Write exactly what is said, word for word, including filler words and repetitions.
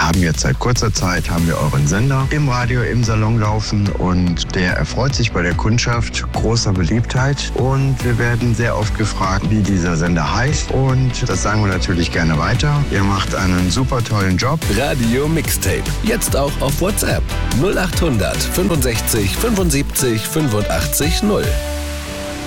haben jetzt seit kurzer Zeit haben wir euren Sender im Radio, im Salon laufen und der erfreut sich bei der Kundschaft großer Beliebtheit und wir werden sehr oft gefragt, wie dieser Sender heißt und das sagen wir natürlich gerne weiter. Ihr macht einen super tollen Job. Radio Mixtape. Jetzt auch auf WhatsApp null acht hundert fünfundsechzig fünfundsiebzig fünfundachtzig null.